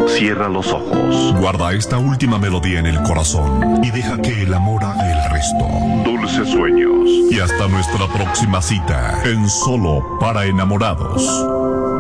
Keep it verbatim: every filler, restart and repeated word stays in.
Cierra los ojos. Guarda esta última melodía en el corazón y deja que el amor haga el resto. Dulces sueños. Y hasta nuestra próxima cita en Solo para Enamorados.